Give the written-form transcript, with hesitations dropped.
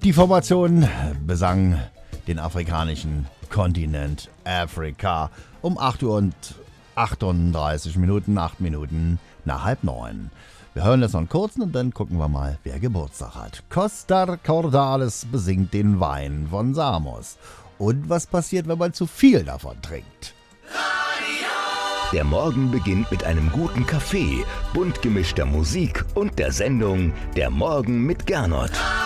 Die Formation besang den afrikanischen Kontinent Afrika um 8 Uhr und 38 Minuten, 8 Minuten nach 8:30. Wir hören jetzt noch einen kurzen und dann gucken wir mal, wer Geburtstag hat. Costa Cordalis besingt den Wein von Samos. Und was passiert, wenn man zu viel davon trinkt? Der Morgen beginnt mit einem guten Kaffee, bunt gemischter Musik und der Sendung Der Morgen mit Gernot.